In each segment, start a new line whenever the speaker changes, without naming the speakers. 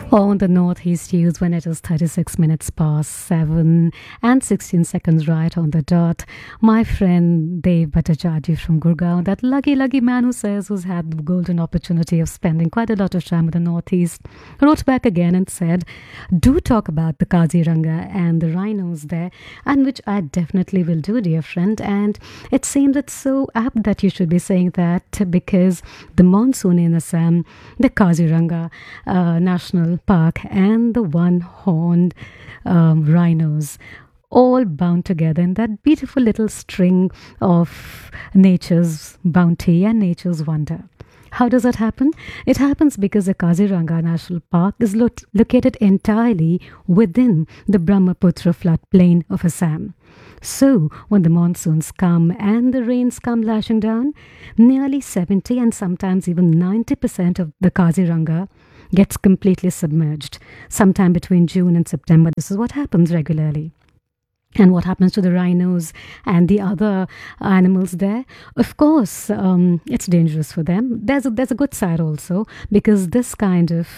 On the Northeast News when it is 36 minutes past 7 and 16 seconds right on the dot. My friend Dave Bhattacharjee from Gurgaon, that lucky man who's had the golden opportunity of spending quite a lot of time in the Northeast, wrote back again and said, do talk about the Kaziranga and the rhinos there, and which I definitely will do, dear friend. And it seems it's so apt that you should be saying that because the monsoon in Assam, the Kaziranga National Park and the one-horned rhinos all bound together in that beautiful little string of nature's bounty and nature's wonder. How does that happen? It happens because the Kaziranga National Park is located entirely within the Brahmaputra floodplain of Assam. So, when the monsoons come and the rains come lashing down, nearly 70 and sometimes even 90% of the Kaziranga gets completely submerged. Sometime between June and September, this is what happens regularly. And what happens to the rhinos and the other animals there? Of course, it's dangerous for them. There's a good side also, because this kind of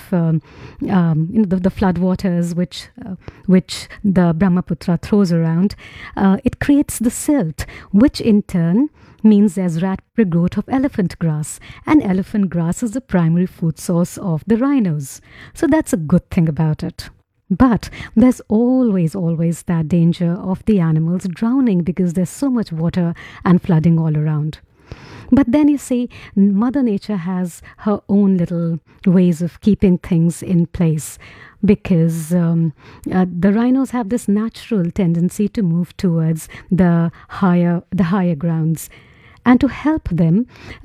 the floodwaters which the Brahmaputra throws around, it creates the silt, which in turn means there's rapid growth of elephant grass, and elephant grass is the primary food source of the rhinos. So that's a good thing about it. But there's always that danger of the animals drowning because there's so much water and flooding all around. But then you see, Mother Nature has her own little ways of keeping things in place, because the rhinos have this natural tendency to move towards the higher grounds. And to help them,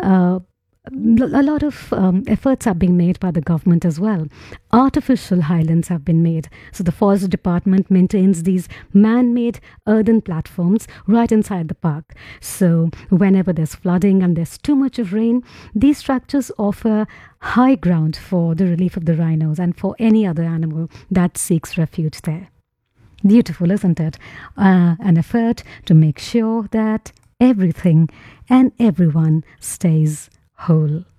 a lot of efforts are being made by the government as well. Artificial highlands have been made. So the Forest Department maintains these man-made earthen platforms right inside the park. So whenever there's flooding and there's too much of rain, these structures offer high ground for the relief of the rhinos and for any other animal that seeks refuge there. Beautiful, isn't it? An effort to make sure that everything and everyone stays whole.